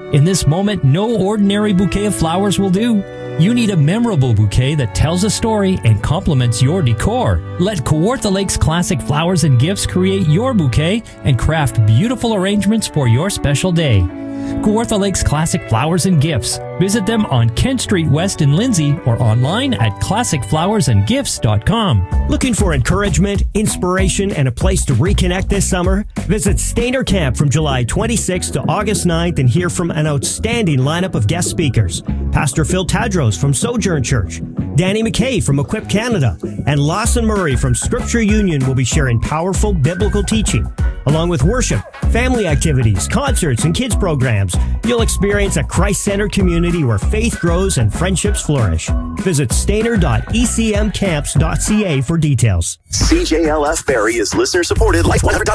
In this moment, no ordinary bouquet of flowers will do. You need a memorable bouquet that tells a story and complements your decor. Let Kawartha Lakes Classic Flowers and Gifts create your bouquet and craft beautiful arrangements for your special day. Kawartha Lakes Classic Flowers and Gifts. Visit them on Kent Street West in Lindsay or online at classicflowersandgifts.com. Looking for encouragement, inspiration, and a place to reconnect this summer? Visit Stainer Camp from July 26th to August 9th and hear from an outstanding lineup of guest speakers. Pastor Phil Tadros from Sojourn Church, Danny McKay from Equip Canada, and Lawson Murray from Scripture Union will be sharing powerful biblical teaching. Along with worship, family activities, concerts, and kids programs, you'll experience a Christ-centered community where faith grows and friendships flourish. Visit stainer.ecmcamps.ca for details. CJLF Barrie is listener-supported, like 100.